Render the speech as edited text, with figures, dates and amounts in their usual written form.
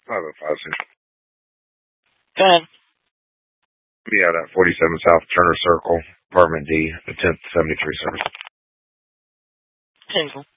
505, sir. Go ahead. Be out at 47 South Turner Circle, Apartment D, the 10th 73 service. 10.